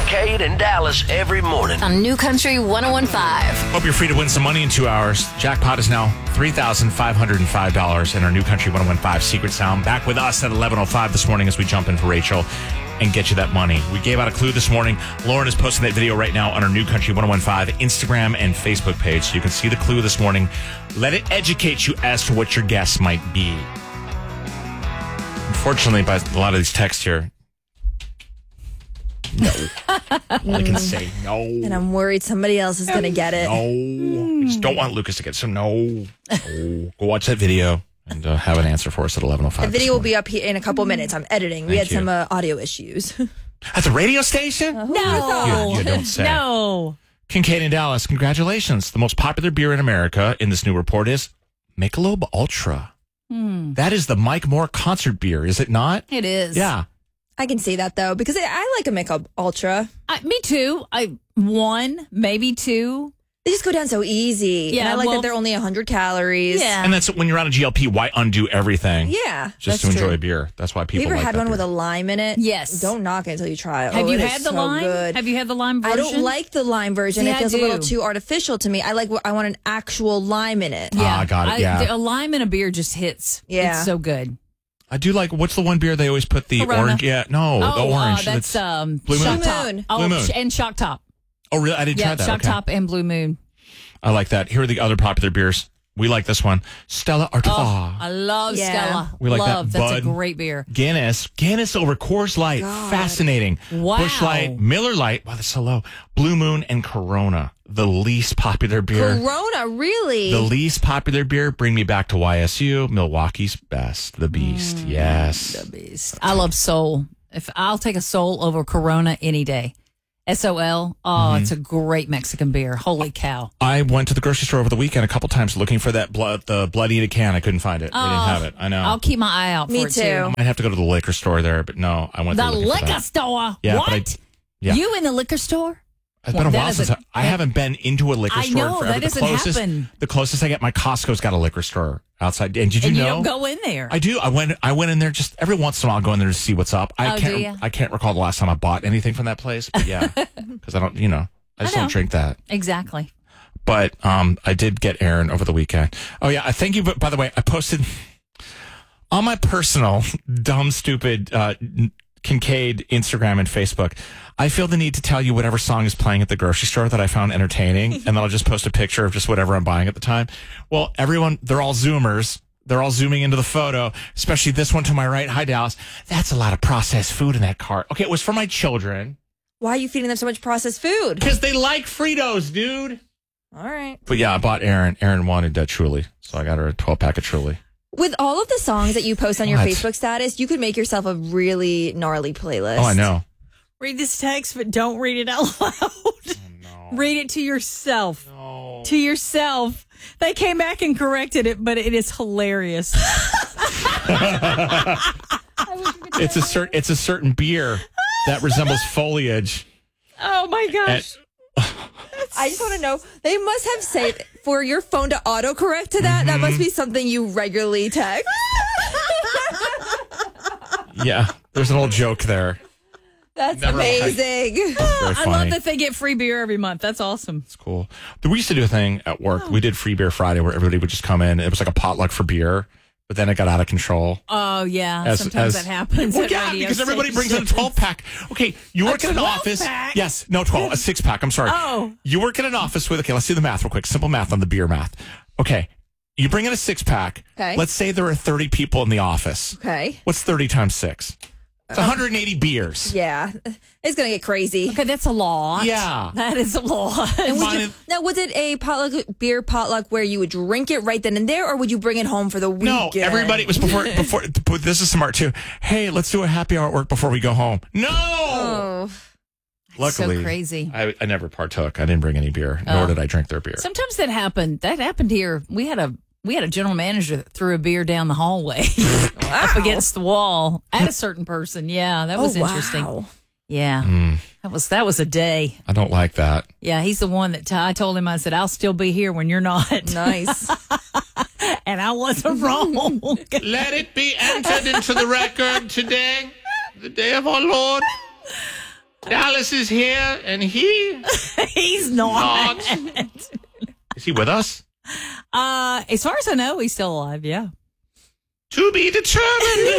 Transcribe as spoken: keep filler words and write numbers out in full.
Kincaid and Dallas every morning. On New Country one oh one point five. Hope you're free to win some money in two hours. Jackpot is now three thousand five hundred five dollars in our New Country one oh one point five Secret Sound. Back with us at eleven oh five this morning as we jump in for Rachel and get you that money. We gave out a clue this morning. Lauren is posting that video right now on our New Country one oh one point five Instagram and Facebook page, so you can see the clue this morning. Let it educate you as to what your guess might be. Unfortunately, by a lot of these texts here, no. All I can say, no. And I'm worried somebody else is going to get it. No. I just don't want Lucas to get it, so no. no. Go watch that video and uh, have an answer for us at eleven oh five. The video will be up here in a couple minutes. I'm editing. We Thank had you. some uh, audio issues. At the radio station? Uh, No. You, you don't say. No. Kincaid and Dallas, congratulations. The most popular beer in America in this new report is Michelob Ultra. Hmm. That is the Mike Moore concert beer, is it not? It is. Yeah. I can see that, though, because I, I like a Michelob Ultra. I, me too. I one, maybe two. They just go down so easy. Yeah, and I like well- that they're only one hundred calories. Yeah. And that's when you're on a G L P, why undo everything? Yeah. Just that's to enjoy true. a beer. That's why Have people you ever like had that one beer. with a lime in it? Yes. Don't knock it until you try it. Have Oh, you it had is the so lime? good. Have you had the lime I version? don't like the lime version. See, it I feels a little do. too artificial to me. I like. I want an actual lime in it. Ah, got it, yeah. the- a lime in a beer just hits. Yeah. It's so good. I do like, what's the one beer they always put the Corona. orange? Yeah, no, the oh, orange. Uh, that's um, Blue Moon? Shock Blue Top. Moon. Oh, Blue Moon. sh- and Shock Top. Oh, really? I didn't Yeah, try that. Shock Okay. Top and Blue Moon. I like that. Here are the other popular beers. We like this one. Stella Artois. Oh, I love Yeah. Stella. We like that. love. That's a Bud. great beer. Guinness. Guinness over Coors Light. Fascinating. Wow. Busch Light, Miller Light. Wow, that's so low. Blue Moon and Corona. The least popular beer. Corona, really? The least popular beer. Bring me back to Y S U. Milwaukee's best. The Beast. Mm. Yes. Beast. I love Soul. If I'll take a Soul over Corona any day. S O L. Oh, Mm-hmm. it's a great Mexican beer. Holy cow. I went to the grocery store over the weekend a couple times looking for that blood, the blood eater can. I couldn't find it. They didn't have it. I know. I'll keep my eye out Me for it too. too. I might have to go to the liquor store there, but no, I went The there looking for liquor that. store. Yeah, what? but I- yeah. You in the liquor store? It's been a That while is since a- I, I haven't been into a liquor I store know, forever. that the doesn't closest, happen. The closest I get, my Costco's got a liquor store outside. And did you and you know? don't go in there. I do. I went. I went in there just every once in a while. I go in there to see what's up. I Oh, can't. do ya? I can't recall the last time I bought anything from that place. But yeah, because I don't. You know, I just I know. don't drink that. Exactly. But um, I did get Aaron over the weekend. Oh yeah, I thank you. But by the way, I posted on my personal dumb, stupid uh, Kincaid Instagram and Facebook. I feel the need to tell you whatever song is playing at the grocery store that I found entertaining, and then I'll just post a picture of just whatever I'm buying at the time. Well, everyone, they're all Zoomers. They're all zooming into the photo, especially this one to my right. Hi, Dallas. That's a lot of processed food in that cart. Okay, it was for my children. Why are you feeding them so much processed food? Because they like Fritos, dude. All right. But yeah, I bought Aaron. Aaron wanted uh, Truly, so I got her a twelve pack of Truly. With all of the songs that you post on your What? Facebook status, you could make yourself a really gnarly playlist. Oh, I know. Read this text, but don't read it out loud. No. Read it to yourself. No. To yourself. They came back and corrected it, but it is hilarious. It's a certain. It's a certain beer that resembles foliage. Oh my gosh. I just want to know, they must have said for your phone to autocorrect to that, that must be something you regularly text. Yeah, there's an old joke there. That's Never mind. amazing. Very I funny. love that they get free beer every month. That's awesome. It's cool. We used to do a thing at work. We did Free Beer Friday where everybody would just come in. It was like a potluck for beer, but then it got out of control. Oh, yeah. As- Sometimes as- that happens. Well, at yeah, radio because everybody brings in a stations. twelve pack. Okay, you work in an twelve office. pack? Yes, no, twelve, a six pack. I'm sorry. Oh. You work in an office with, okay, let's do the math real quick. Simple math on the beer math. Okay, you bring in a six pack. Okay. Let's say there are thirty people in the office. Okay. What's thirty times six? It's one hundred eighty beers. Yeah. It's going to get crazy. Okay, that's a lot. Yeah. That is a lot. And would Fine. you, now, was it a potluck, beer potluck where you would drink it right then and there, or would you bring it home for the No, weekend? everybody was before. Before but this is smart too. Hey, let's do a happy hour at work before we go home. No. Oh. Luckily, so crazy. I, I never partook. I didn't bring any beer, nor Oh. did I drink their beer. Sometimes that happened. That happened here. We had a we had a general manager that threw a beer down the hallway up against the wall at a certain person. Yeah, that was Oh, interesting. wow. Yeah, Mm. that was that was a day. I don't like that. Yeah, he's the one that t- I told him. I said, "I'll still be here when you're not." Nice. And I wasn't wrong. Let it be entered into the record today, the day of our Lord. Dallas is here, and he He's not. not. Is he with us? Uh, as far as I know, he's still alive. Yeah. To be determined.